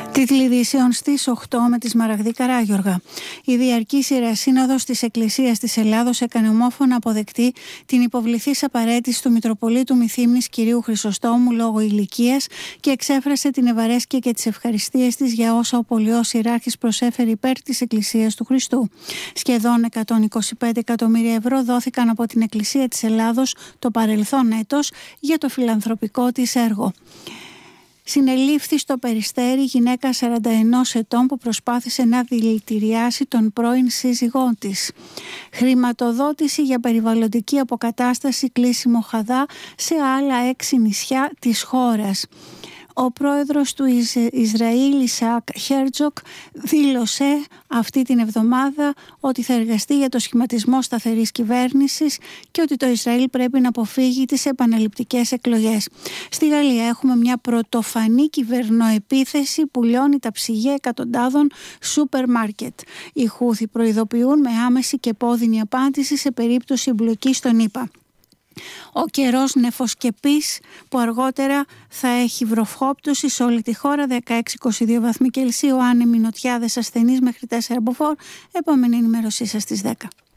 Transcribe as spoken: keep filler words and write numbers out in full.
Τίτλοι ειδήσεων στις οκτώ με τη Σμαραγδή Καράγιοργα. Η Διαρκής Ιερά Σύνοδος της Εκκλησίας της Ελλάδος έκανε ομόφωνα αποδεκτή την υποβληθής παραίτηση του Μητροπολίτου Μυθύμνης κυρίου Χρυσοστόμου λόγω ηλικίας και εξέφρασε την ευαρέσκεια και τις ευχαριστίες της για όσα ο Πολιός Ιεράρχης προσέφερε υπέρ της Εκκλησίας του Χριστού. Σχεδόν εκατόν είκοσι πέντε εκατομμύρια ευρώ δόθηκαν από την Εκκλησία της Ελλάδος το παρελθόν έτος για το φιλανθρωπικό της έργο. Συνελήφθη στο Περιστέρι γυναίκα σαράντα ενός ετών που προσπάθησε να δηλητηριάσει τον πρώην σύζυγό της. Χρηματοδότηση για περιβαλλοντική αποκατάσταση κλείσιμο Χαδά σε άλλα έξι νησιά της χώρας. Ο πρόεδρος του Ισραήλ Ισαάκ Χέρτζοκ δήλωσε αυτή την εβδομάδα ότι θα εργαστεί για το σχηματισμό σταθερής κυβέρνησης και ότι το Ισραήλ πρέπει να αποφύγει τις επαναληπτικές εκλογές. Στη Γαλλία έχουμε μια πρωτοφανή κυβερνοεπίθεση που λιώνει τα ψυγεία εκατοντάδων σούπερ μάρκετ. Οι Χούθι προειδοποιούν με άμεση και επώδυνη απάντηση σε περίπτωση εμπλοκής των ΗΠΑ. Ο καιρός νεφοσκεπής που αργότερα θα έχει βροχόπτωση σε όλη τη χώρα, δεκαέξι με είκοσι δύο βαθμοί Κελσίου, άνεμοι νοτιάδες ασθενείς μέχρι τέσσερα μποφόρ. Επόμενη ενημέρωσή σας στις δέκα.